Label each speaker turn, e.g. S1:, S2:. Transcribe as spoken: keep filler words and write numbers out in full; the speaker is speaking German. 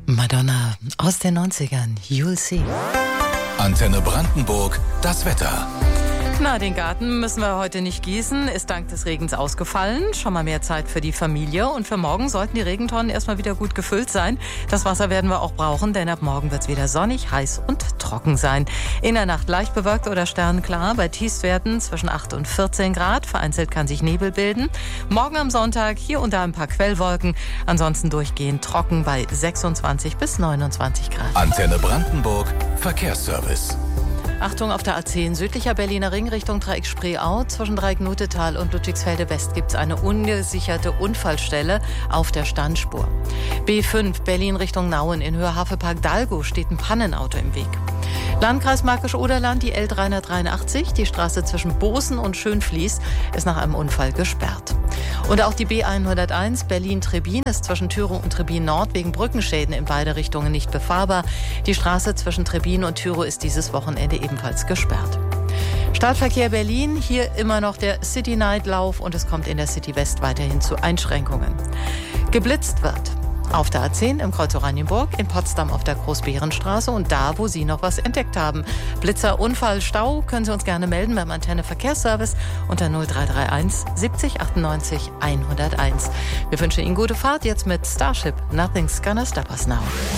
S1: Madonna aus den neunzigern, You'll See.
S2: Antenne Brandenburg, das Wetter.
S1: Na, den Garten müssen wir heute nicht gießen, ist dank des Regens ausgefallen. Schon mal mehr Zeit für die Familie und für morgen sollten die Regentonnen erstmal wieder gut gefüllt sein. Das Wasser werden wir auch brauchen, denn ab morgen wird es wieder sonnig, heiß und trocken sein. In der Nacht leicht bewölkt oder sternklar, bei Tiefstwerten zwischen acht und vierzehn Grad. Vereinzelt kann sich Nebel bilden. Morgen am Sonntag hier und da ein paar Quellwolken, ansonsten durchgehend trocken bei sechsundzwanzig bis neunundzwanzig Grad.
S2: Antenne Brandenburg, Verkehrsservice.
S1: Achtung, auf der A zehn südlicher Berliner Ring Richtung Dreieck Spreeau. Zwischen Dreieck-Nutetal und Ludwigsfelde West gibt es eine ungesicherte Unfallstelle auf der Standspur. B fünf Berlin Richtung Nauen in Höhe Hafepark-Dalgo steht ein Pannenauto im Weg. Landkreis Märkisch-Oderland, die L dreihundertdreiundachtzig, die Straße zwischen Bosen und Schönfließ, ist nach einem Unfall gesperrt. Und auch die B hunderteins Berlin-Trebin ist zwischen Thürow und Trebin Nord wegen Brückenschäden in beide Richtungen nicht befahrbar. Die Straße zwischen Trebin und Thürow ist dieses Wochenende ebenfalls gesperrt. Stadtverkehr Berlin, hier immer noch der City Night Lauf und es kommt in der City West weiterhin zu Einschränkungen. Geblitzt wird auf der A zehn im Kreuz Oranienburg, in Potsdam auf der Großbeerenstraße und da, wo Sie noch was entdeckt haben. Blitzer, Unfall, Stau, können Sie uns gerne melden beim Antenne Verkehrsservice unter null drei drei eins siebzig achtundneunzig hunderteins. Wir wünschen Ihnen gute Fahrt jetzt mit Starship. Nothing's gonna stop us now.